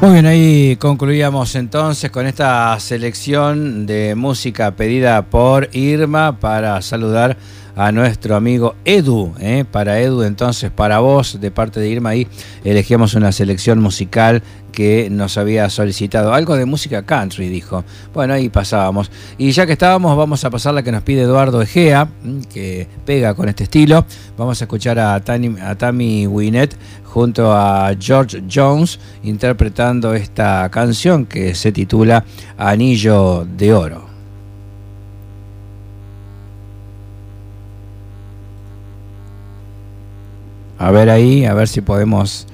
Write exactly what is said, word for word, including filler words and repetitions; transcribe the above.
Muy bien, ahí concluíamos entonces con esta selección de música pedida por Irma para saludar a nuestro amigo Edu, ¿eh? Para Edu, entonces, para vos, de parte de Irma, ahí elegíamos una selección musical que nos había solicitado. Algo de música country, dijo. Bueno, ahí pasábamos. Y ya que estábamos, vamos a pasar la que nos pide Eduardo Egea, que pega con este estilo. Vamos a escuchar a, Tani, a Tammy Wynette junto a George Jones interpretando esta canción que se titula Anillo de Oro. A ver ahí, a ver si podemos